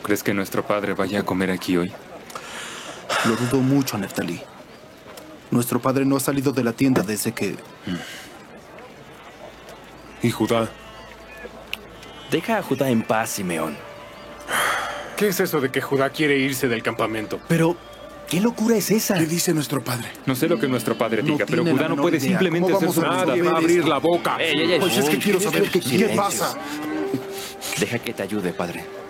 ¿Crees que nuestro padre vaya a comer aquí hoy? Lo dudo mucho, Neftalí. Nuestro padre no ha salido de la tienda desde que... ¿Y Judá? Deja a Judá en paz, Simeón. ¿Qué es eso de que Judá quiere irse del campamento? Pero, ¿qué locura es esa? ¿Qué dice nuestro padre? No sé lo que nuestro padre diga, pero tiene la Judá no menor puede idea. simplemente ¿Cómo hacer su vamos a Nadie resolver va a abrir esto? la boca. Pues es que quiero saber qué Silencio. pasa. Deja que te ayude, padre.